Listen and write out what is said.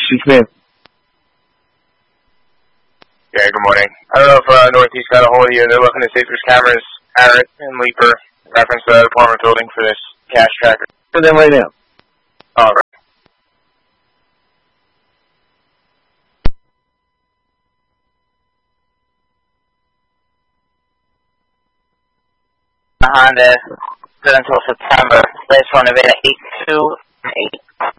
Chief Man. Yeah, good morning. I don't know if Northeast got a hold of you. They're looking to see if there's cameras, Arrett and Leaper, reference to the apartment building for this cash tracker. For them right now. All right. Honda, good until September. Last one of it at 82 and 8.